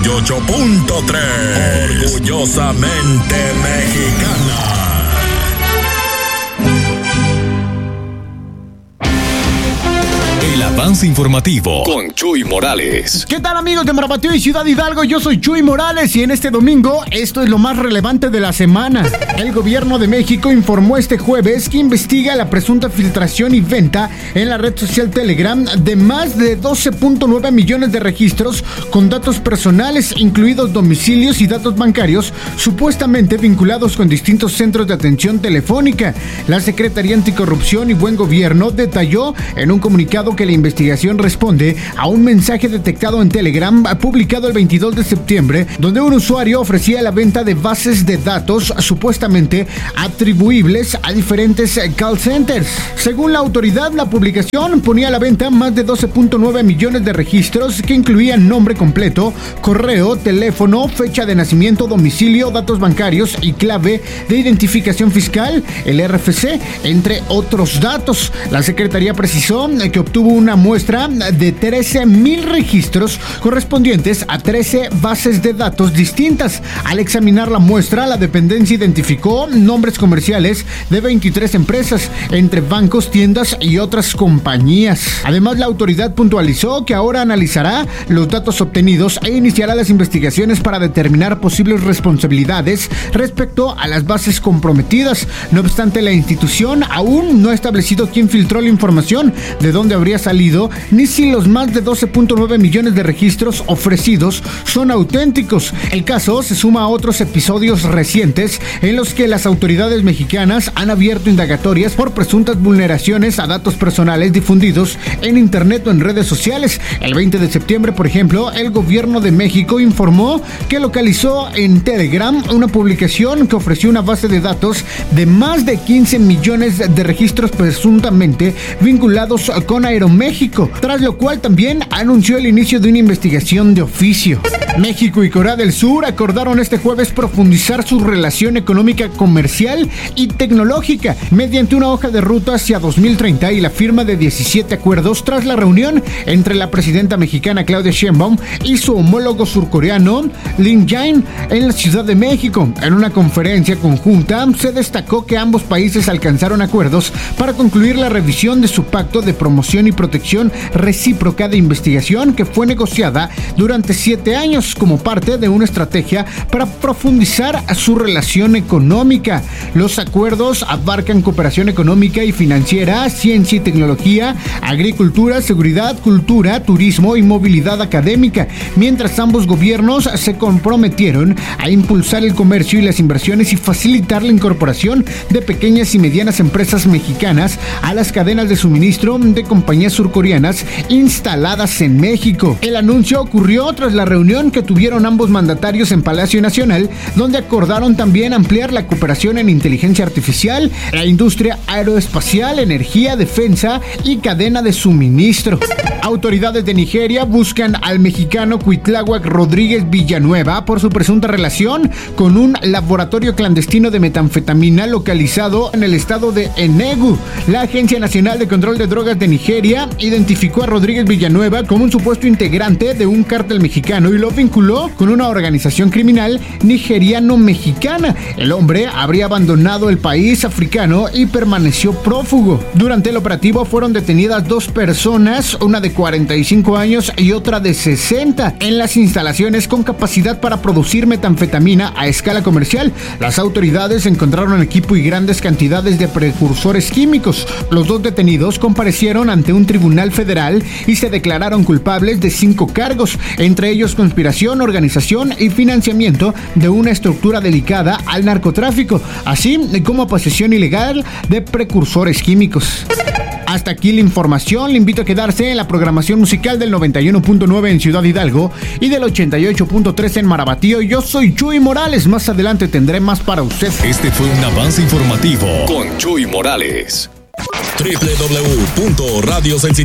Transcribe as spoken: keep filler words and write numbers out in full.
y ocho punto tres. Orgullosamente mexicana. El avance informativo con Chuy Morales. ¿Qué tal, amigos de Marabatío y Ciudad Hidalgo? Yo soy Chuy Morales y en este domingo esto es lo más relevante de la semana. El gobierno de México informó este jueves que investiga la presunta filtración y venta en la red social Telegram de más de doce punto nueve millones de registros con datos personales, incluidos domicilios y datos bancarios, supuestamente vinculados con distintos centros de atención telefónica. La Secretaría Anticorrupción y Buen Gobierno detalló en un comunicado que la investigación responde a un mensaje detectado en Telegram publicado el veintidós de septiembre, donde un usuario ofrecía la venta de bases de datos supuestamente atribuibles a diferentes call centers. Según la autoridad, la publicación ponía a la venta más de doce punto nueve millones de registros que incluían nombre completo, correo, teléfono, fecha de nacimiento, domicilio, datos bancarios y clave de identificación fiscal, el R F C, entre otros datos. La Secretaría precisó que obtuvo una muestra de trece mil registros correspondientes a trece bases de datos distintas. Al examinar la muestra, la dependencia identificó nombres comerciales de veintitrés empresas, entre bancos, tiendas y otras compañías. Además, la autoridad puntualizó que ahora analizará los datos obtenidos e iniciará las investigaciones para determinar posibles responsabilidades respecto a las bases comprometidas. No obstante, la institución aún no ha establecido quién filtró la información, de dónde habría salido, ni si los más de doce punto nueve millones de registros ofrecidos son auténticos. El caso se suma a otros episodios recientes en los que las autoridades mexicanas han abierto indagatorias por presuntas vulneraciones a datos personales difundidos en internet o en redes sociales. El veinte de septiembre, por ejemplo, el gobierno de México informó que localizó en Telegram una publicación que ofreció una base de datos de más de quince millones de registros presuntamente vinculados con Aeroméxico, tras lo cual también anunció el inicio de una investigación de oficio. México y Corea del Sur acordaron este jueves profundizar su relación económica, comercial y tecnológica mediante una hoja de ruta hacia dos mil treinta y la firma de diecisiete acuerdos tras la reunión entre la presidenta mexicana Claudia Sheinbaum y su homólogo surcoreano Lin Jae en la Ciudad de México. En una conferencia conjunta se destacó que ambos países alcanzaron acuerdos para concluir la revisión de su pacto de promoción y protección recíproca de investigación que fue negociada durante siete años como parte de una estrategia para profundizar su relación económica. Los acuerdos abarcan cooperación económica y financiera, ciencia y tecnología, agricultura, seguridad, cultura, turismo y movilidad académica, mientras ambos gobiernos se comprometieron a impulsar el comercio y las inversiones y facilitar la incorporación de pequeñas y medianas empresas mexicanas a las cadenas de suministro de compañías surcoreanas instaladas en México. El anuncio ocurrió tras la reunión que tuvieron ambos mandatarios en Palacio Nacional, donde acordaron también ampliar la cooperación en inteligencia artificial, la industria aeroespacial, energía, defensa y cadena de suministro. Autoridades de Nigeria buscan al mexicano Cuitláhuac Rodríguez Villanueva por su presunta relación con un laboratorio clandestino de metanfetamina localizado en el estado de Enugu. La Agencia Nacional de Control de Drogas de Nigeria identificó a Rodríguez Villanueva como un supuesto integrante de un cártel mexicano y lo vinculó con una organización criminal nigeriano-mexicana. El hombre habría abandonado el país africano y permaneció prófugo. Durante el operativo fueron detenidas dos personas, una de cuarenta y cinco años y otra de sesenta, en las instalaciones con capacidad para producir metanfetamina a escala comercial. Las autoridades encontraron equipo y grandes cantidades de precursores químicos. Los dos detenidos comparecieron ante un tribunal federal y se declararon culpables de cinco cargos, entre ellos conspiración, organización y financiamiento de una estructura dedicada al narcotráfico, así como posesión ilegal de precursores químicos. Hasta aquí la información. Le invito a quedarse en la programación musical del noventa y uno punto nueve en Ciudad Hidalgo y del ochenta y ocho punto tres en Marabatío. Yo soy Chuy Morales. Más adelante tendré más para usted. Este fue un avance informativo con Chuy Morales. doble u doble u doble u punto radio